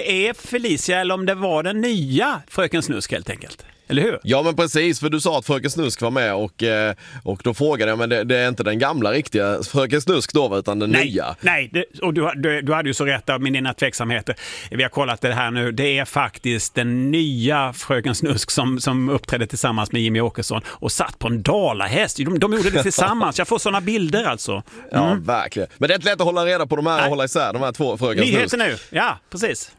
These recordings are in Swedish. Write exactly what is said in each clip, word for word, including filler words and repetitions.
det är Felicia eller om det var den nya Fröken Snusk helt enkelt. Eller hur? Ja, men precis, för du sa att Fröken Snusk var med och, och då frågade jag, men det, det är inte den gamla riktiga Fröken Snusk då, utan den nej, nya. Nej, det, och du, du, du hade ju så rätt av mina tveksamheter. Vi har kollat det här nu. Det är faktiskt den nya Fröken Snusk som, som uppträdde tillsammans med Jimmy Åkesson och satt på en dalahäst. De, de gjorde det tillsammans. Jag får sådana bilder alltså. Mm. Ja, verkligen. Men det är inte lätt att hålla reda på de här och hålla isär de här två Fröken Snusk. Nyheter nu, ja, precis.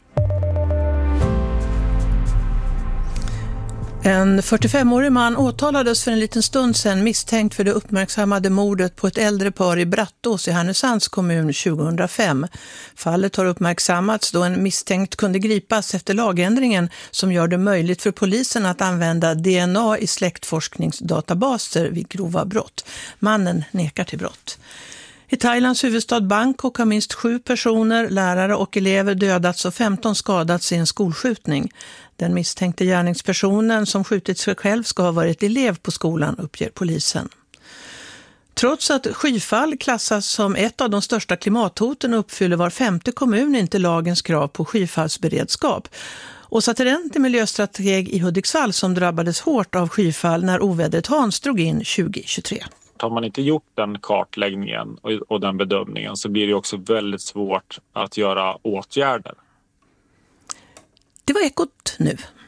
En fyrtiofemårig man åtalades för en liten stund sedan misstänkt för det uppmärksammade mordet på ett äldre par i Brattås i Härnösands kommun tjugohundrafem. Fallet har uppmärksammats då en misstänkt kunde gripas efter lagändringen som gör det möjligt för polisen att använda D N A i släktforskningsdatabaser vid grova brott. Mannen nekar till brott. I Thailands huvudstad Bangkok har minst sju personer, lärare och elever dödats och femton skadats i en skolskjutning. Den misstänkte gärningspersonen som skjutit sig själv ska ha varit elev på skolan, uppger polisen. Trots att skyfall klassas som ett av de största klimathoten uppfyller var femte kommun inte lagens krav på skyfallsberedskap. Åsa Terent är miljöstrateg i Hudiksvall som drabbades hårt av skyfall när ovädret Hans drog in tjugohundratjugotre. Har man inte gjort den kartläggningen och, och den bedömningen så blir det också väldigt svårt att göra åtgärder. Det var Ekot nu.